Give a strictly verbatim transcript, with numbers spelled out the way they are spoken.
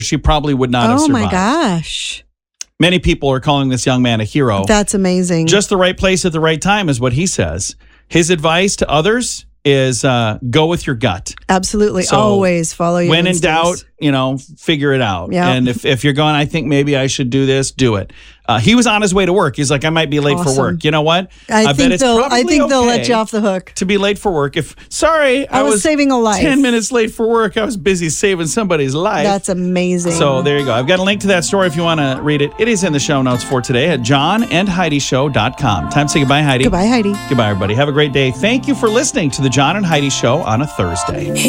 she probably would not oh have survived. my gosh. Many people are calling this young man a hero. That's amazing. Just the right place at the right time is what he says. His advice to others is uh, go with your gut. Absolutely. So always follow your When instincts. in doubt, you know, figure it out. Yeah. And if, if you're going, I think maybe I should do this, do it. Uh, he was on his way to work. He's like, I might be late Awesome. for work. You know what? I, bet think it's they'll. I probably think they'll let okay you off the hook. to be late for work. If sorry, I, I was saving a life. ten minutes late for work. I was busy saving somebody's life. That's amazing. So there you go. I've got a link to that story if you want to read it. It is in the show notes for today at john and heidi show dot com. Time to say goodbye, Heidi. Goodbye, Heidi. Goodbye, everybody. Have a great day. Thank you for listening to the John and Heidi Show on a Thursday.